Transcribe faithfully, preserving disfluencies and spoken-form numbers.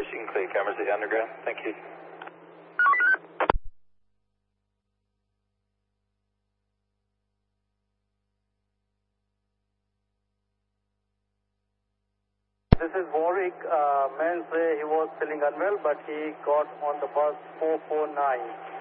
Yes, you can clear cameras at the underground. Thank you. This is Warwick. Uh, men say he was feeling unwell, but he got on the bus four four nine.